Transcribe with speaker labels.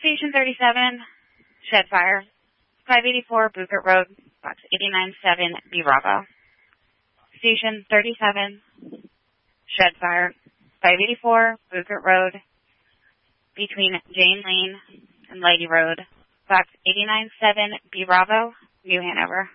Speaker 1: Station 37, shed fire. 584 Bukert Road, box 897 Bravo. Station 37, shed fire. 584 Bukert Road, between Jane Lane and Lady Road, box 897 Bravo, New Hanover.